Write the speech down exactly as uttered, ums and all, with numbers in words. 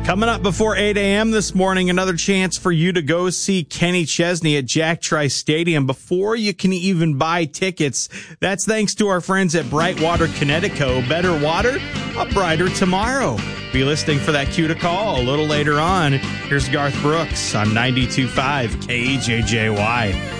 Coming up before eight a.m. this morning, another chance for you to go see Kenny Chesney at Jack Trice Stadium before you can even buy tickets. That's thanks to our friends at Brightwater Connecticut. Better water, a brighter tomorrow. Be listening for that cue to call a little later on. Here's Garth Brooks on ninety-two point five K J J Y.